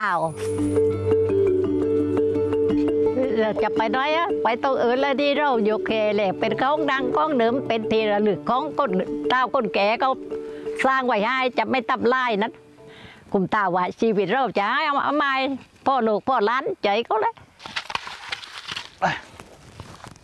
อ้าวจะไปน้อยอะไปตรงอื่นเลยที่เราอยู่แค่เลยเป็นของดังของเดิมเป็นที่ระลึกของคนเต้าคนแก่เขาสร้างไว้ให้จะไม่ตับไล่นั้นคุมตาว่าชีวิตเราจะให้เอามาพ่อลูกพ่อหลานใจเขาเลย